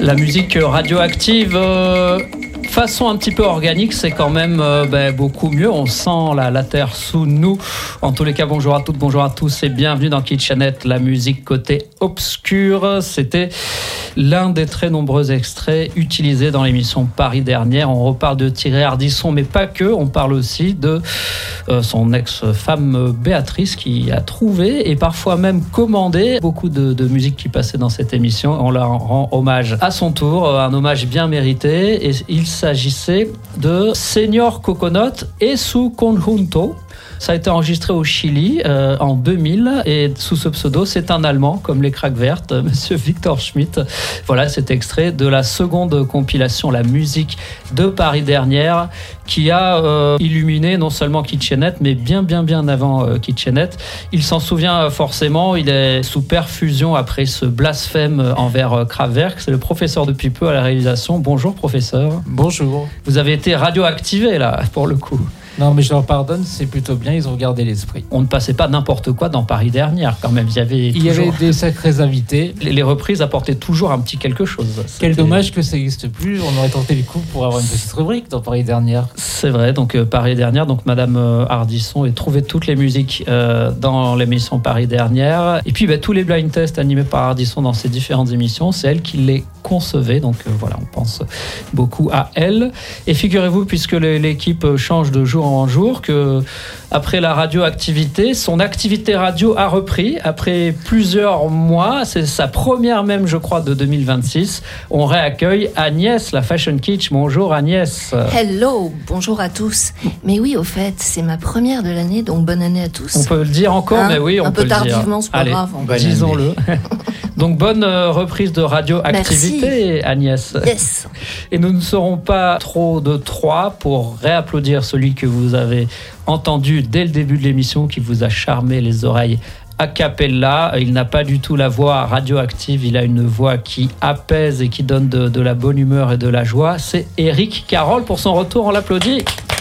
La musique radioactive, façon un petit peu organique, c'est quand même beaucoup mieux. On sent la terre sous nous. En tous les cas, bonjour à toutes, bonjour à tous et bienvenue dans Kitchenette, la musique côté obscur. C'était l'un des très nombreux extraits utilisés dans l'émission Paris dernière. On reparle de Thierry Ardisson, mais pas que. On parle aussi de son ex-femme Béatrice qui a trouvé et parfois même commandé beaucoup de musique qui passait dans cette émission. On leur rend hommage à son tour, un hommage bien mérité. Et il s'agissait de Señor Coconut et su conjunto. Ça a été enregistré au Chili en 2000 et sous ce pseudo, c'est un Allemand comme les Craques Vertes, Monsieur Victor Schmidt. Voilà cet extrait de la seconde compilation, la musique de Paris dernière, qui a illuminé non seulement Kitchenette, mais bien avant Kitchenette. Il s'en souvient forcément, il est sous perfusion après ce blasphème envers Kraftwerk. C'est le professeur depuis peu à la réalisation. Bonjour professeur. Bonjour. Vous avez été radioactivé là, pour le coup. Non, mais je leur pardonne, c'est plutôt bien, ils ont gardé l'esprit. On ne passait pas n'importe quoi dans Paris dernière, quand même. Il y avait des sacrés invités. Les reprises apportaient toujours un petit quelque chose. Quel dommage que ça n'existe plus. On aurait tenté le coup pour avoir une petite rubrique dans Paris dernière. C'est vrai, donc Paris dernière, donc Madame Ardisson et trouvé toutes les musiques dans l'émission Paris dernière. Et puis tous les blind tests animés par Ardisson dans ses différentes émissions, c'est elle qui les concevait. Donc voilà, on pense beaucoup à elle. Et figurez-vous, puisque l'équipe change de jour en jour, que après la radioactivité, son activité radio a repris après plusieurs mois. C'est sa première même, je crois, de 2026. On réaccueille Agnès, la Fashion Kitsch. Bonjour Agnès. Hello, bonjour à tous. Mais oui, au fait, c'est ma première de l'année, donc bonne année à tous. On peut le dire encore, mais oui, on peut le dire. Un peu tardivement, c'est pas grave. Disons-le. Donc bonne reprise de radioactivité, Agnès. Yes. Et nous ne serons pas trop de trois pour réapplaudir celui que vous avez entendu dès le début de l'émission, qui vous a charmé les oreilles a cappella. Il n'a pas du tout la voix radioactive, il a une voix qui apaise et qui donne de la bonne humeur et de la joie. C'est Éric Carole pour son retour, on l'applaudit.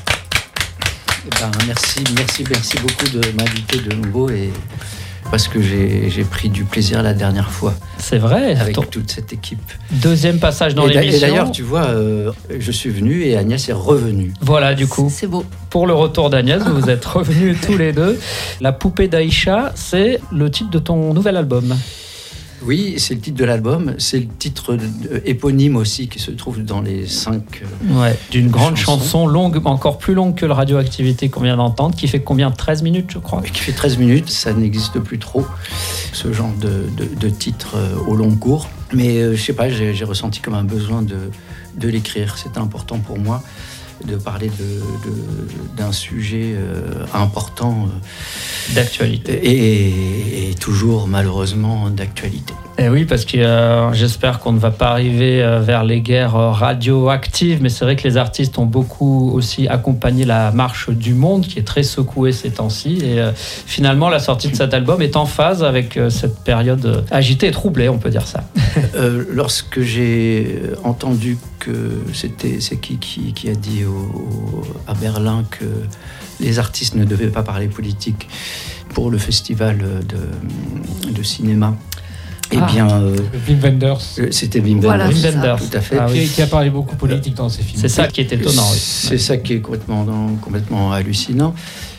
Merci beaucoup de m'inviter de nouveau parce que j'ai pris du plaisir la dernière fois. C'est vrai. Avec toute cette équipe. Deuxième passage dans l'émission. Et d'ailleurs, tu vois, je suis venu et Agnès est revenue. Voilà, du coup. C'est beau. Pour le retour d'Agnès, vous êtes revenus tous les deux. La poupée d'Aïcha, c'est le titre de ton nouvel album. Oui, c'est le titre de l'album. C'est le titre éponyme aussi qui se trouve dans les 5 d'une grande chanson longue, encore plus longue que la radioactivité qu'on vient d'entendre, qui fait combien? 13 minutes, je crois. Qui fait 13 minutes, ça n'existe plus trop, ce genre de titre au long cours. Mais je sais pas, j'ai ressenti comme un besoin de l'écrire. C'était important pour moi de parler d'un sujet important d'actualité et toujours malheureusement d'actualité. Et oui, parce que j'espère qu'on ne va pas arriver vers les guerres radioactives, mais c'est vrai que les artistes ont beaucoup aussi accompagné la marche du monde qui est très secouée ces temps-ci, et finalement la sortie de cet album est en phase avec cette période agitée et troublée, on peut dire ça. Lorsque j'ai entendu que c'est qui a dit à Berlin que les artistes ne devaient pas parler politique pour le festival de cinéma. Wim Wenders. C'était Wim Wenders, tout à fait. Qui a parlé beaucoup politique dans ses films. C'est ça qui est étonnant. Oui. C'est ça qui est complètement hallucinant.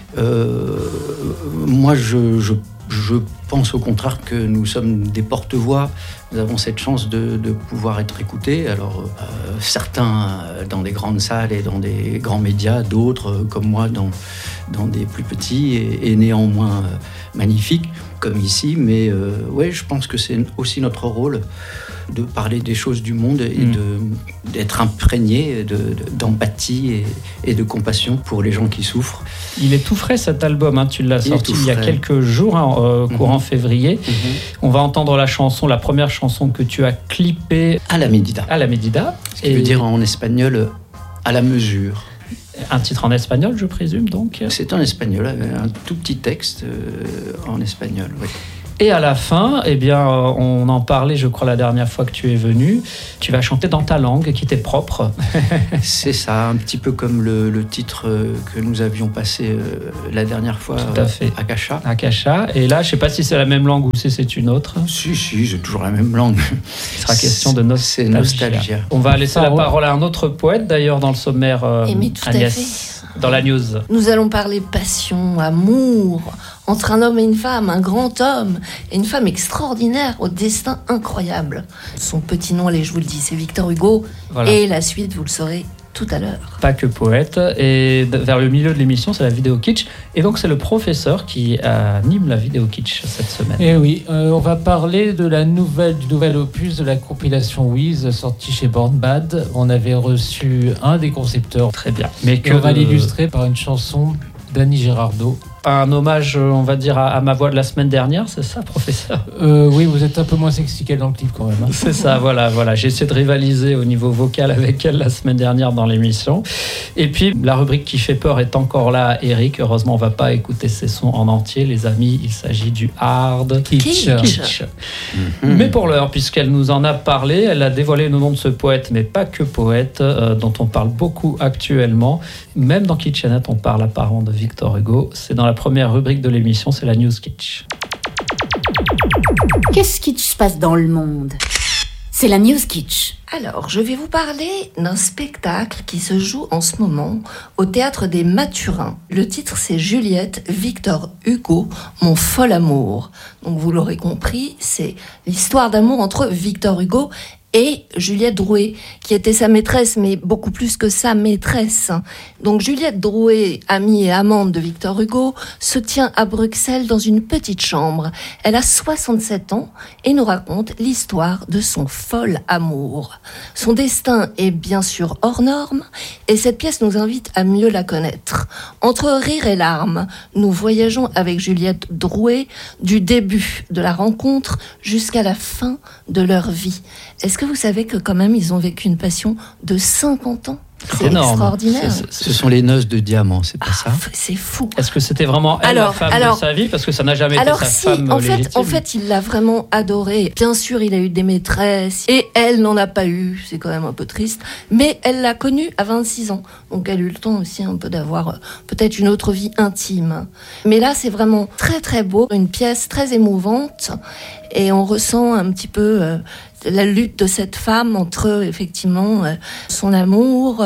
Moi, je pense au contraire que nous sommes des porte-voix. Nous avons cette chance de pouvoir être écoutés. Alors, certains dans des grandes salles et dans des grands médias, d'autres comme moi dans des plus petits et néanmoins magnifiques, comme ici. Mais je pense que c'est aussi notre rôle de parler des choses du monde et d'être imprégné d'empathie et de compassion pour les gens qui souffrent. Il est tout frais cet album, hein. Tu l'as sorti il y a quelques jours, courant février. On va entendre la première chanson que tu as clippée à la Medida. Ce qui veut dire en espagnol à la mesure. Un titre en espagnol, je présume, donc. C'est en espagnol, un tout petit texte en espagnol, oui. Et à la fin, eh bien, on en parlait, je crois, la dernière fois que tu es venu. Tu vas chanter dans ta langue qui t'est propre. C'est ça, un petit peu comme le titre que nous avions passé la dernière fois. Tout à fait. Akasha. Akasha. Et là, je ne sais pas si c'est la même langue ou si c'est une autre. Si, c'est toujours la même langue. Il sera question de C'est Nostalgia. On va laisser la parole à un autre poète, d'ailleurs, dans le sommaire, mais tout Agnès, à fait. dans la news. Nous allons parler passion, amour, entre un homme et une femme, un grand homme et une femme extraordinaire au destin incroyable. Son petit nom, allez, je vous le dis, c'est Victor Hugo. Voilà. Et la suite, vous le saurez tout à l'heure. Pas que poète. Et vers le milieu de l'émission, c'est la vidéo kitsch. Et donc, c'est le professeur qui anime la vidéo kitsch cette semaine. Et oui, on va parler de du nouvel opus de la compilation Wiz sortie chez Born Bad. On avait reçu un des concepteurs. Très bien. Mais Et on va l'illustrer par une chanson d'Annie Girardot. Un hommage, on va dire, à ma voix de la semaine dernière, c'est ça, professeur? Oui, vous êtes un peu moins sexy qu'elle dans le clip quand même. Hein. C'est ça, voilà. J'ai essayé de rivaliser au niveau vocal avec elle la semaine dernière dans l'émission. Et puis, la rubrique qui fait peur est encore là, Eric. Heureusement, on ne va pas écouter ses sons en entier, les amis. Il s'agit du hard Kitsch. Mais pour l'heure, puisqu'elle nous en a parlé, elle a dévoilé le nom de ce poète, mais pas que poète, dont on parle beaucoup actuellement. Même dans Kitchenette, on parle apparemment de Victor Hugo. C'est dans la première rubrique de l'émission, c'est la News Kitsch. Qu'est-ce qui se passe dans le monde? C'est la News Kitsch. Alors, je vais vous parler d'un spectacle qui se joue en ce moment au Théâtre des Mathurins. Le titre, c'est Juliette, Victor Hugo, mon fol amour. Donc, vous l'aurez compris, c'est l'histoire d'amour entre Victor Hugo et Juliette Drouet, qui était sa maîtresse, mais beaucoup plus que sa maîtresse. Donc Juliette Drouet, amie et amante de Victor Hugo, se tient à Bruxelles dans une petite chambre. Elle a 67 ans et nous raconte l'histoire de son fol amour. Son destin est bien sûr hors norme et cette pièce nous invite à mieux la connaître. Entre rire et larmes, nous voyageons avec Juliette Drouet du début de la rencontre jusqu'à la fin de leur vie. Est-ce que vous savez que quand même ils ont vécu une passion de 50 ans? C'est énorme. Extraordinaire. Ce sont les noces de diamant, c'est pas ça? C'est fou. Est-ce que c'était vraiment elle, la femme de sa vie? Parce que ça n'a jamais été sa femme légitime. En fait, il l'a vraiment adorée. Bien sûr, il a eu des maîtresses et elle n'en a pas eu. C'est quand même un peu triste. Mais elle l'a connue à 26 ans. Donc, elle a eu le temps aussi un peu d'avoir peut-être une autre vie intime. Mais là, c'est vraiment très, très beau. Une pièce très émouvante. Et on ressent un petit peu la lutte de cette femme entre, effectivement, son amour,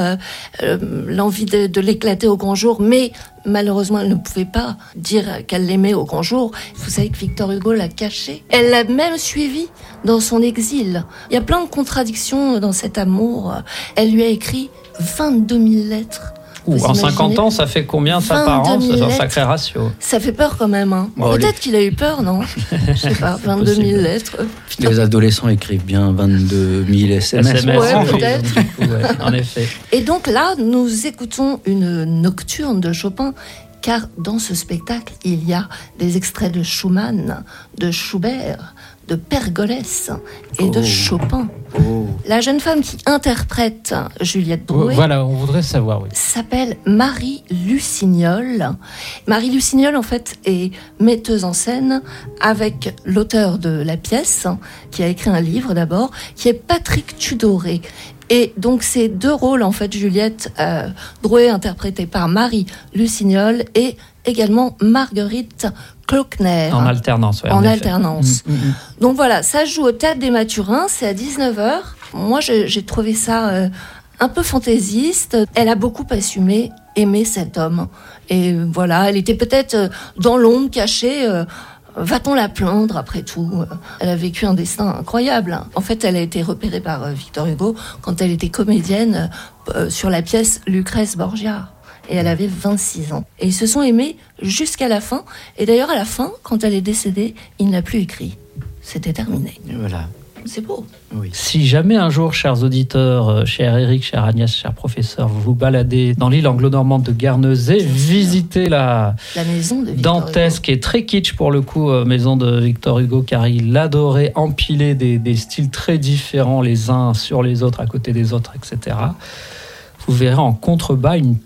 l'envie de l'éclater au grand jour, mais malheureusement, elle ne pouvait pas dire qu'elle l'aimait au grand jour. Vous savez que Victor Hugo l'a caché. Elle l'a même suivi dans son exil. Il y a plein de contradictions dans cet amour. Elle lui a écrit 22 000 lettres. En 50 ans, ça fait combien ça par an? C'est un sacré ratio. Ça fait peur quand même. Hein. Bon, peut-être qu'il a eu peur, non? Je sais pas, 22 000 lettres. Les adolescents écrivent bien 22 000 SMS. Ouais, peut-être. Ouais, en effet. Et donc là, nous écoutons une nocturne de Chopin, car dans ce spectacle, il y a des extraits de Schumann, de Schubert, de Pergolès et de Chopin. La jeune femme qui interprète Juliette Drouet, voilà, on voudrait savoir, oui, s'appelle Marie Lucignol. Marie Lucignol, en fait, est metteuse en scène avec l'auteur de la pièce, qui a écrit un livre d'abord, qui est Patrick Tudoré. Et donc, ces deux rôles, en fait, Juliette Drouet, interprétée par Marie Lucignol, et également Marguerite Klockner. En alternance, ouais, en effet. alternance. Donc voilà, ça joue au Théâtre des Mathurins, c'est à 19h. Moi, j'ai trouvé ça un peu fantaisiste. Elle a beaucoup assumé aimer cet homme. Et voilà, elle était peut-être dans l'ombre, cachée. Va-t-on la plaindre après tout? Elle a vécu un destin incroyable. En fait, elle a été repérée par Victor Hugo quand elle était comédienne sur la pièce Lucrèce Borgia. Et elle avait 26 ans. Et ils se sont aimés jusqu'à la fin. Et d'ailleurs, à la fin, quand elle est décédée, il n'a plus écrit. C'était terminé. Et voilà. C'est beau. Oui. Si jamais un jour, chers auditeurs, cher Eric, cher Agnès, cher professeur, vous vous baladez dans l'île anglo-normande de Guernesey, visitez la maison de Victor dantesque Hugo. et très kitsch pour le coup, maison de Victor Hugo, car il adorait empiler des styles très différents les uns sur les autres, à côté des autres, etc. Vous verrez en contrebas une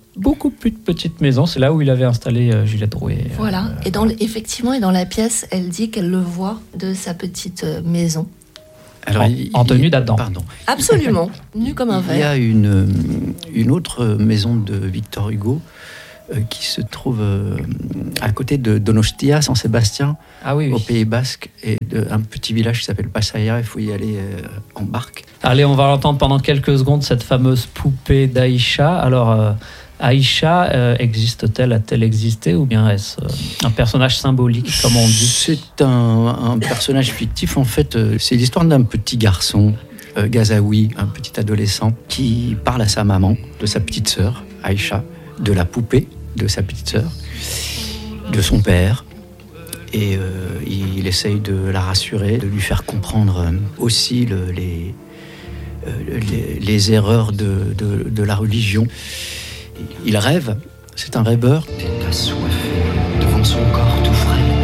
beaucoup plus petite maison. C'est là où il avait installé Juliette Drouet. Voilà. Et effectivement, et dans la pièce, elle dit qu'elle le voit de sa petite maison. Alors, en tenue d'Adam. Pardon. Absolument, nu comme un verre. Il y a une autre maison de Victor Hugo qui se trouve à côté de Donostia, San Sébastien, au Pays Basque, et un petit village qui s'appelle Pasaia. Il faut y aller en barque. Allez, on va l'entendre pendant quelques secondes, cette fameuse poupée d'Aïcha. Alors, Aïcha, existe-t-elle, a-t-elle existé, ou bien est-ce un personnage symbolique, comme on dit ? C'est un personnage fictif, en fait. C'est l'histoire d'un petit garçon, Gazaoui, un petit adolescent, qui parle à sa maman, de sa petite sœur, Aïcha, de la poupée de sa petite sœur, de son père. Et il essaye de la rassurer, de lui faire comprendre aussi les erreurs de la religion. Il rêve, c'est un rêveur. T'es assoiffé devant son corps tout frais.